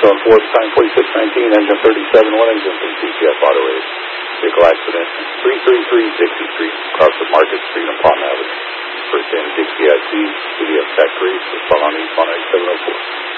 on Forbes, time 46:19, engine 37, one engine from CTF Auto Aid. Vehicle accident, 333 Dixie Street, across the Market Street and Palm Avenue. First in Dixie IC, CDF Tech 3, respond on 818 704.